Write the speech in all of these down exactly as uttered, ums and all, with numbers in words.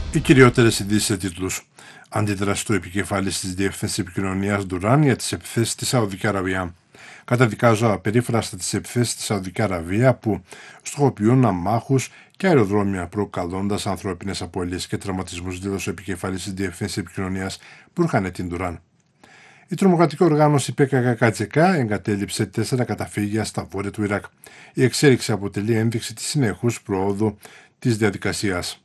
Οι κυριότερες ειδήσεις σε τίτλους. Αντίδραση του επικεφαλής της Διεύθυνσης Επικοινωνίας Ντουράν για τις επιθέσεις στη Σαουδική Αραβία. Καταδικάζω απερίφραστα τις επιθέσεις στη Σαουδική Αραβία που στοχοποιούν αμάχους και αεροδρόμια, προκαλώντας ανθρώπινες απώλειες και τραυματισμούς, δήλωσε ο επικεφαλής της Διεύθυνσης Επικοινωνίας Μπουρχανετίν Ντουράν. Η τρομοκρατική οργάνωση πι κέι κέι τζέι εγκατέλειψε τέσσερα καταφύγια στα βόρεια του Ιράκ. Η εξέλιξη αποτελεί ένδειξη της συνεχούς προόδου της διαδικασίας.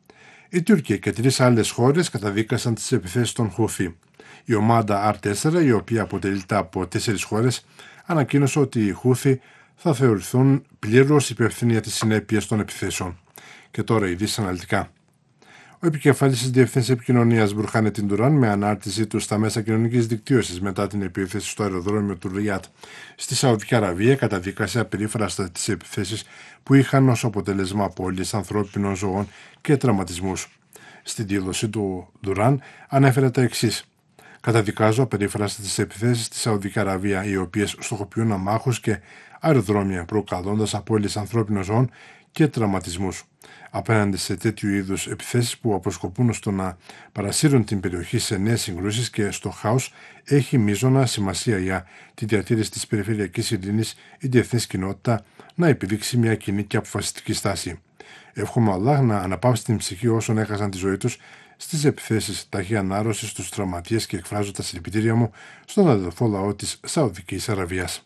Η Τουρκία και τρεις άλλες χώρες καταδίκασαν τις επιθέσεις των Χουθί. Η ομάδα αρ τέσσερα, η οποία αποτελείται από τέσσερις χώρες, ανακοίνωσε ότι οι Χούθι θα θεωρηθούν πλήρως υπευθύνοι για τις συνέπειες των επιθέσεων. Και τώρα ειδήσεις αναλυτικά. Ο επικεφαλής της Διεύθυνσης Επικοινωνίας Μπουρχανετίν Ντουράν, με ανάρτησή του στα μέσα κοινωνικής δικτύωσης μετά την επίθεση στο αεροδρόμιο του Ριάτ στη Σαουδική Αραβία, καταδίκασε απερίφραστα τις επιθέσεις που είχαν ως αποτέλεσμα απώλειες ανθρώπινων ζωών και τραυματισμούς. Στην δήλωσή του, Ντουράν ανέφερε τα εξής. Καταδικάζω απερίφραστα τις επιθέσεις στη Σαουδική Αραβία, οι οποίες στοχοποιούν αμάχους και αεροδρόμια, προκαλώντας απώλειες ανθρώπινων ζώων και τραυματισμούς. Απέναντι σε τέτοιου είδους επιθέσεις που αποσκοπούν στο να παρασύρουν την περιοχή σε νέες συγκρούσεις και στο χάος, έχει μείζωνα σημασία για τη διατήρηση της περιφερειακής ειρήνης η διεθνής κοινότητα να επιδείξει μια κοινή και αποφασιστική στάση. Εύχομαι ο Αλλάχ να αναπαύσει την ψυχή όσων έχασαν τη ζωή τους στις επιθέσεις, ταχύ ανάρρωση στους τραυματίες και εκφράζω τα συλληπιτήρια μου στον αδελφό λαό της Σαουδικής Αραβίας.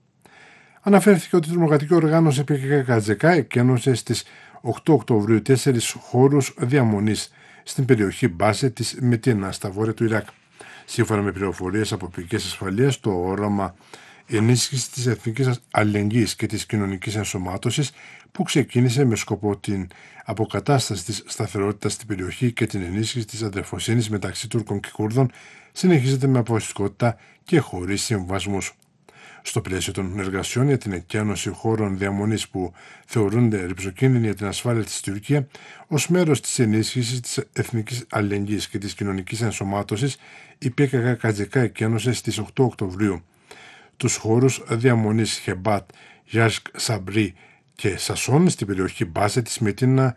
Αναφέρθηκε ότι η τρομοκρατική οργάνωση πι κέι κέι τζέι εκένωσε στις οκτώ Οκτωβρίου τέσσερις χώρους διαμονής στην περιοχή Μπάσε της Μετίνα, στα βόρεια του Ιράκ. Σύμφωνα με πληροφορίες από πηγές ασφαλείας, το όραμα ενίσχυση της εθνικής αλληλεγγύης και της κοινωνικής ενσωμάτωσης, που ξεκίνησε με σκοπό την αποκατάσταση της σταθερότητας στην περιοχή και την ενίσχυση της αδελφοσύνης μεταξύ Τούρκων και Κούρδων, συνεχίζεται με αποφασιστικότητα και χωρίς συμβασμούς. Στο πλαίσιο των εργασιών για την εκένωση χώρων διαμονής που θεωρούνται ρυψοκίνδυνοι για την ασφάλεια της Τουρκία, ως μέρος της ενίσχυσης της εθνικής αλληλεγγύης και της κοινωνικής ενσωμάτωσης, η πι κέι κέι τζέι εκένωσε στις οκτώ Οκτωβρίου τους χώρους διαμονής Χεμπάτ, Γιάσκ Σαμπρί και Σασόν στην περιοχή Μπάσε της Μετίνα